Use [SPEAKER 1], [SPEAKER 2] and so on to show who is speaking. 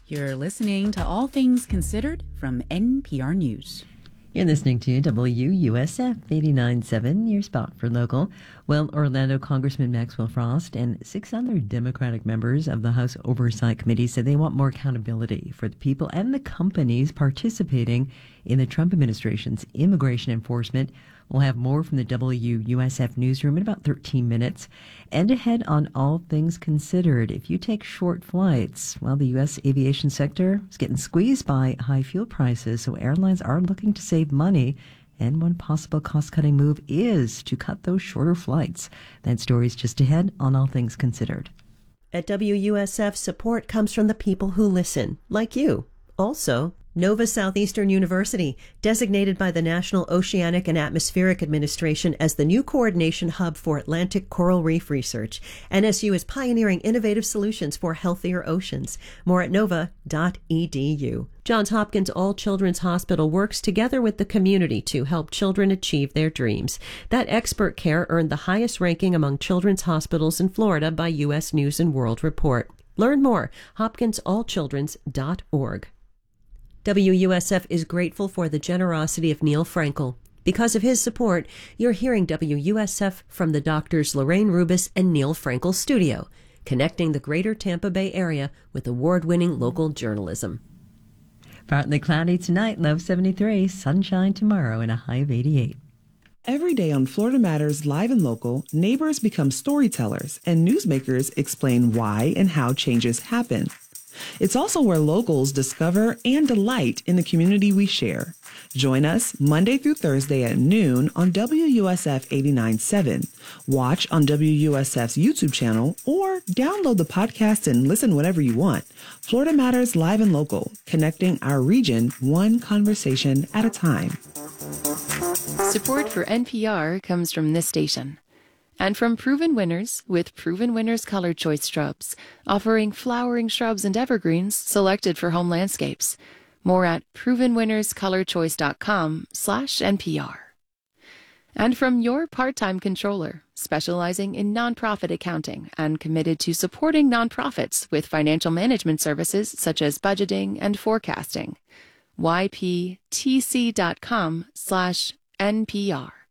[SPEAKER 1] You're listening to All Things Considered from NPR News.
[SPEAKER 2] You're listening to WUSF 89.7, your spot for local. Well, Orlando Congressman Maxwell Frost and 6 other Democratic members of the House Oversight Committee said they want more accountability for the people and the companies participating in the Trump administration's immigration enforcement. We'll have more from the WUSF newsroom in about 13 minutes. And ahead on All Things Considered, if you take short flights, well, the U.S. aviation sector is getting squeezed by high fuel prices, so airlines are looking to save money. And one possible cost-cutting move is to cut those shorter flights. That story's just ahead on All Things Considered.
[SPEAKER 3] At WUSF, support comes from the people who listen, like you. Also, Nova Southeastern University, designated by the National Oceanic and Atmospheric Administration as the new coordination hub for Atlantic coral reef research. NSU is pioneering innovative solutions for healthier oceans. More at nova.edu. Johns Hopkins All Children's Hospital works together with the community to help children achieve their dreams. That expert care earned the highest ranking among children's hospitals in Florida by U.S. News & World Report. Learn more, hopkinsallchildrens.org. WUSF is grateful for the generosity of Neil Frankel. Because of his support, you're hearing WUSF from the doctors Lorraine Rubis and Neil Frankel Studio, connecting the greater Tampa Bay area with award-winning local journalism.
[SPEAKER 2] Partly cloudy tonight, low 73, sunshine tomorrow and a high of 88.
[SPEAKER 4] Every day on Florida Matters Live and Local, neighbors become storytellers and newsmakers explain why and how changes happen. It's also where locals discover and delight in the community we share. Join us Monday through Thursday at noon on WUSF 89.7. Watch on WUSF's YouTube channel or download the podcast and listen whenever you want. Florida Matters Live and Local, connecting our region one conversation at a time.
[SPEAKER 5] Support for NPR comes from this station. And from Proven Winners with Proven Winners Color Choice Shrubs, offering flowering shrubs and evergreens selected for home landscapes. More at provenwinnerscolorchoice.com/NPR. And from Your Part-Time Controller, specializing in nonprofit accounting and committed to supporting nonprofits with financial management services such as budgeting and forecasting. YPTC.com/NPR.